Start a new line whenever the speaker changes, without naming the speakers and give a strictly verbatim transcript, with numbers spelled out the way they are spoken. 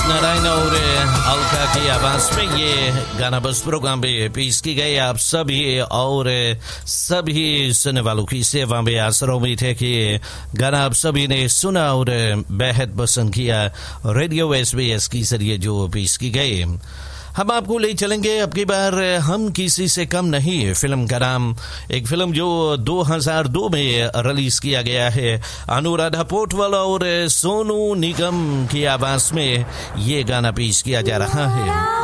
नारायण और अलका की आवाज में ये गाना बस प्रोग्राम पे पेश की गई आप सभी और सभी सुनने वालों की सेवा में आसरा उम्मीद है कि गाना आप सभी ने सुना और बेहद पसंद किया। रेडियो एसबीएस की जरिए जो पेश की गई, हम आपको ले चलेंगे अब की बार हम किसी से कम नहीं। फिल्म का नाम, एक फिल्म जो दो हज़ार दो में रिलीज किया गया है। अनुराधा पोटवाल और सोनू निगम की आवाज में ये गाना पेश किया जा रहा है।